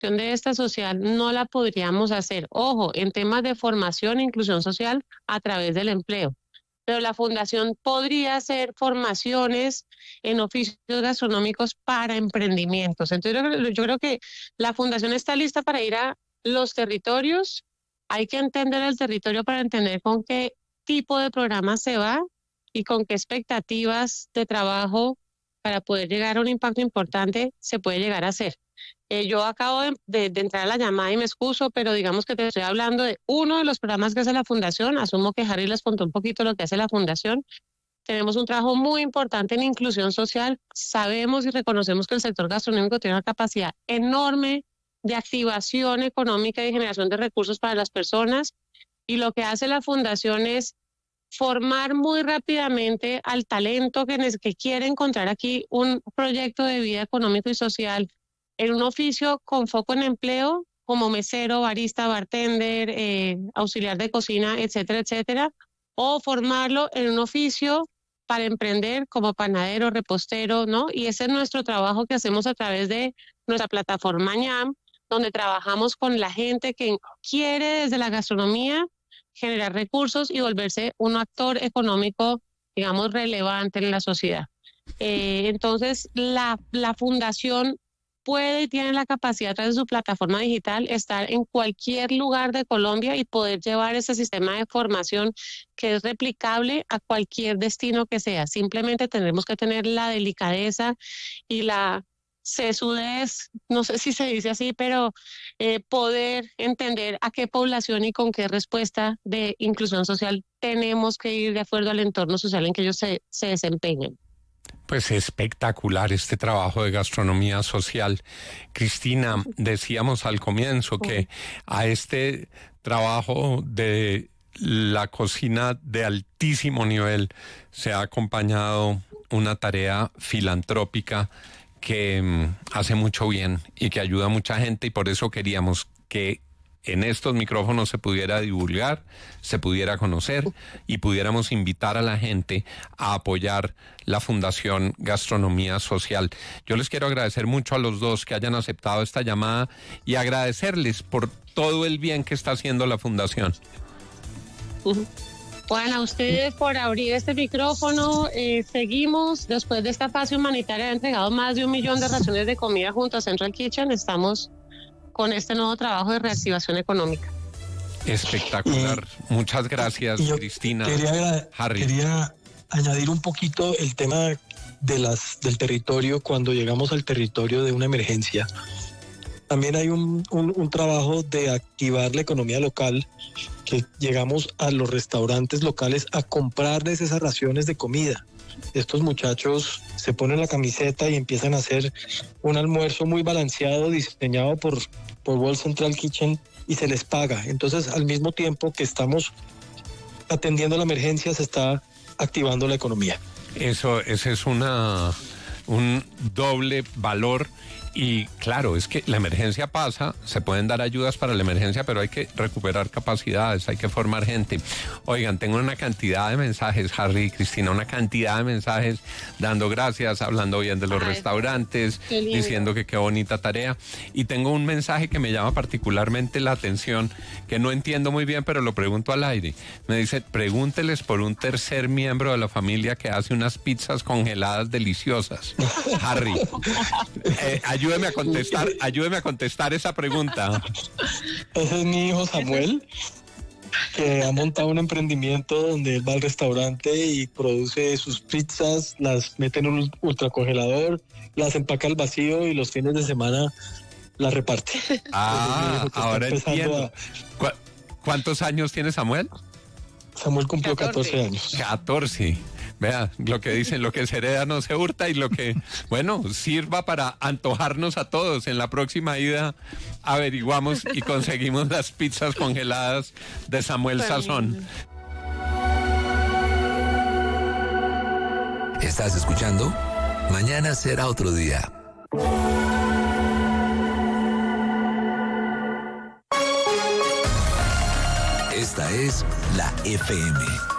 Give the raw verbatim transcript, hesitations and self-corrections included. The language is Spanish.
fundación de esta social no la podríamos hacer, ojo, en temas de formación e inclusión social a través del empleo. Pero la fundación podría hacer formaciones en oficios gastronómicos para emprendimientos. Entonces, yo creo, yo creo que la fundación está lista para ir a los territorios. Hay que entender el territorio para entender con qué tipo de programa se va y con qué expectativas de trabajo para poder llegar a un impacto importante se puede llegar a hacer. Eh, yo acabo de, de, de entrar a la llamada y me excuso, pero digamos que te estoy hablando de uno de los programas que hace la Fundación. Asumo que Harry les contó un poquito lo que hace la Fundación. Tenemos un trabajo muy importante en inclusión social. Sabemos y reconocemos que el sector gastronómico tiene una capacidad enorme de activación económica y generación de recursos para las personas. Y lo que hace la Fundación es formar muy rápidamente al talento que, que quiere encontrar aquí un proyecto de vida económico y social en un oficio con foco en empleo, como mesero, barista, bartender, eh, auxiliar de cocina, etcétera, etcétera, o formarlo en un oficio para emprender como panadero, repostero, ¿no? Y ese es nuestro trabajo que hacemos a través de nuestra plataforma ñam, donde trabajamos con la gente que quiere desde la gastronomía generar recursos y volverse un actor económico, digamos, relevante en la sociedad. Eh, entonces, la, la fundación puede y tiene la capacidad a través de su plataforma digital estar en cualquier lugar de Colombia y poder llevar ese sistema de formación que es replicable a cualquier destino que sea. Simplemente tendremos que tener la delicadeza y la sesudez, no sé si se dice así, pero eh, poder entender a qué población y con qué respuesta de inclusión social tenemos que ir de acuerdo al entorno social en que ellos se, se desempeñen. Pues espectacular este trabajo de gastronomía social. Cristina, decíamos al comienzo que a este trabajo de la cocina de altísimo nivel se ha acompañado una tarea filantrópica que um, hace mucho bien y que ayuda a mucha gente, y por eso queríamos que en estos micrófonos se pudiera divulgar, se pudiera conocer y pudiéramos invitar a la gente a apoyar la Fundación Gastronomía Social. Yo les quiero agradecer mucho a los dos que hayan aceptado esta llamada y agradecerles por todo el bien que está haciendo la Fundación. Uh-huh. Bueno, a ustedes por abrir este micrófono. Eh, seguimos, después de esta fase humanitaria, ha entregado más de un millón de raciones de comida junto a Central Kitchen. Estamos con este nuevo trabajo de reactivación económica. Espectacular. Y, Muchas gracias, y Cristina. Quería, Harry. quería añadir un poquito el tema de las, del territorio cuando llegamos al territorio de una emergencia. También hay un, un, un trabajo de activar la economía local, que llegamos a los restaurantes locales a comprarles esas raciones de comida. Estos muchachos se ponen la camiseta y empiezan a hacer un almuerzo muy balanceado, diseñado por, por World Central Kitchen, y se les paga. Entonces, al mismo tiempo que estamos atendiendo la emergencia, se está activando la economía. Eso, ese es una, un doble valor. Y claro, es que la emergencia pasa, se pueden dar ayudas para la emergencia, pero hay que recuperar capacidades, hay que formar gente. Oigan, tengo una cantidad de mensajes, Harry y Cristina, una cantidad de mensajes dando gracias, hablando bien de los Ay, restaurantes, diciendo que qué bonita tarea. Y tengo un mensaje que me llama particularmente la atención, que no entiendo muy bien, pero lo pregunto al aire. Me dice, pregúnteles por un tercer miembro de la familia que hace unas pizzas congeladas deliciosas. Harry, eh, Ayúdeme a contestar, ayúdeme a contestar esa pregunta. Ese es mi hijo Samuel, que ha montado un emprendimiento donde él va al restaurante y produce sus pizzas, las mete en un ultracongelador, las empaca al vacío y los fines de semana las reparte. Ah, ahora entiendo. A... ¿Cu ¿Cuántos años tiene Samuel? Samuel cumplió catorce años. catorce. Vea, lo que dicen, lo que se hereda no se hurta, y lo que, bueno, sirva para antojarnos a todos. En la próxima ida averiguamos y conseguimos las pizzas congeladas de Samuel Sazón. ¿Estás escuchando? Mañana será otro día. Esta es la F M.